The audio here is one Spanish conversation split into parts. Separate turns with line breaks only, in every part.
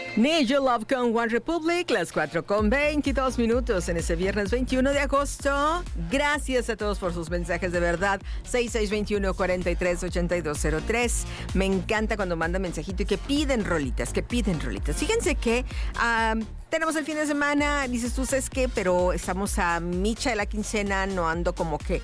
Need Your Love con One Republic, las 4:22 en ese viernes 21 de agosto. Gracias a todos por sus mensajes, de verdad. 6621-438203. Me encanta cuando mandan mensajito y que piden rolitas. Fíjense que tenemos el fin de semana, dices tú, ¿sabes qué? Pero estamos a micha de la quincena, no ando como que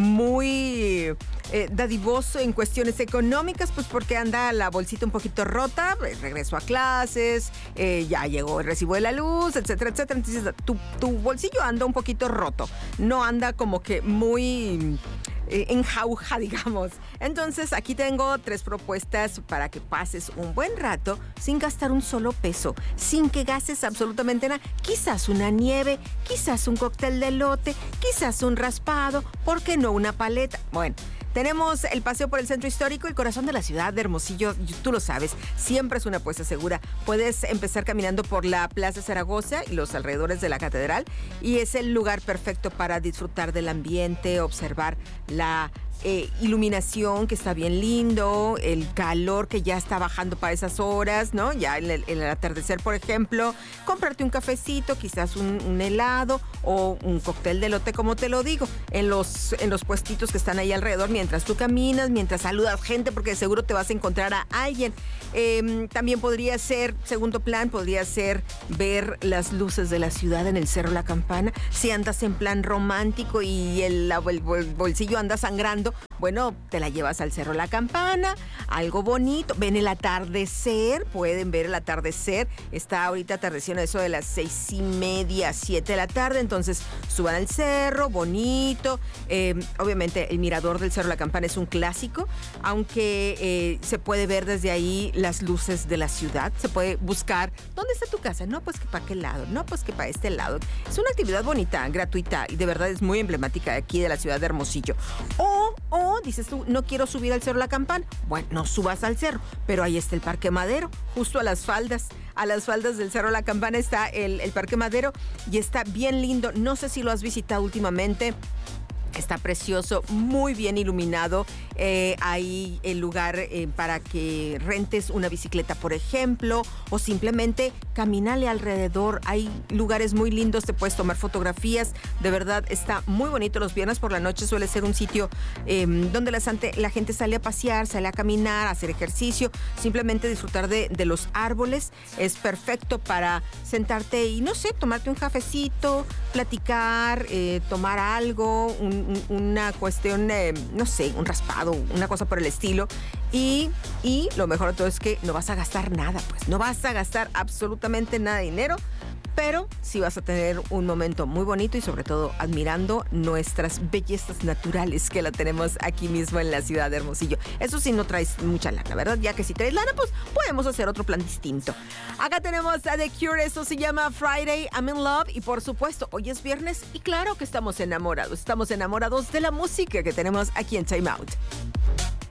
muy dadivoso en cuestiones económicas, pues porque anda la bolsita un poquito rota, regreso a clases, ya llegó el recibo de la luz, etcétera, etcétera. Entonces tu bolsillo anda un poquito roto, no anda como que muy en jauja, digamos. Entonces aquí tengo 3 propuestas para que pases un buen rato sin gastar un solo peso, sin que gastes absolutamente nada. Quizás una nieve, quizás un cóctel de elote, quizás un raspado, ¿por qué no una paleta? Bueno, tenemos el paseo por el centro histórico, el corazón de la ciudad de Hermosillo. Tú lo sabes, siempre es una apuesta segura. Puedes empezar caminando por la Plaza Zaragoza y los alrededores de la catedral, y es el lugar perfecto para disfrutar del ambiente, observar la iluminación, que está bien lindo, el calor que ya está bajando para esas horas, ¿no? Ya en el atardecer, por ejemplo, comprarte un cafecito, quizás un helado o un cóctel de elote, como te lo digo, en los puestitos que están ahí alrededor, mientras tú caminas, mientras saludas gente, porque seguro te vas a encontrar a alguien. También podría ser, segundo plan, podría ser ver las luces de la ciudad en el Cerro La Campana. Si andas en plan romántico y el bolsillo anda sangrando, bueno, te la llevas al Cerro La Campana, algo bonito, ven el atardecer, pueden ver el atardecer, está ahorita atardeciendo eso de las 6:30, 7 de la tarde, entonces suban al cerro, bonito. Obviamente el mirador del Cerro La Campana es un clásico, aunque se puede ver desde ahí las luces de la ciudad, se puede buscar, ¿dónde está tu casa? No, pues que para qué lado, no, pues que para este lado. Es una actividad bonita, gratuita, y de verdad es muy emblemática de aquí de la ciudad de Hermosillo. O dices tú, no quiero subir al Cerro La Campana. Bueno, no subas al cerro, pero ahí está el Parque Madero, justo a las faldas del Cerro La Campana está el Parque Madero, y está bien lindo. No sé si lo has visitado últimamente. Está precioso, muy bien iluminado. Hay el lugar para que rentes una bicicleta, por ejemplo, o simplemente camínale alrededor. Hay lugares muy lindos, te puedes tomar fotografías. De verdad, está muy bonito. Los viernes por la noche suele ser un sitio donde la gente sale a pasear, sale a caminar, a hacer ejercicio, simplemente disfrutar de los árboles. Es perfecto para sentarte y, no sé, tomarte un cafecito, platicar, tomar algo, una cuestión, no sé, un raspado, una cosa por el estilo. Y lo mejor de todo es que no vas a gastar nada, pues no vas a gastar absolutamente nada de dinero, pero sí vas a tener un momento muy bonito y sobre todo admirando nuestras bellezas naturales que la tenemos aquí mismo en la ciudad de Hermosillo. Eso sí, no traes mucha lana, ¿verdad? Ya que si traes lana, pues podemos hacer otro plan distinto. Acá tenemos a The Cure, eso se llama Friday, I'm in Love, y por supuesto, hoy es viernes y claro que estamos enamorados de la música que tenemos aquí en Time Out.